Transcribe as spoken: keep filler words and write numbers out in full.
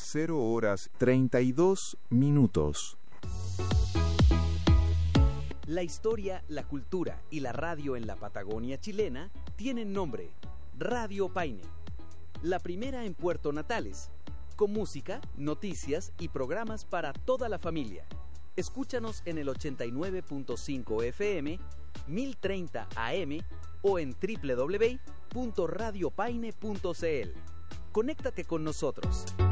cero horas treinta y dos minutos. La historia, la cultura y la radio en la Patagonia chilena tienen nombre: Radio Paine. La primera en Puerto Natales, con música, noticias y programas para toda la familia. Escúchanos en el ochenta y nueve punto cinco F M, mil treinta A M o en doble u doble u doble u punto radio paine punto c l. Conéctate con nosotros.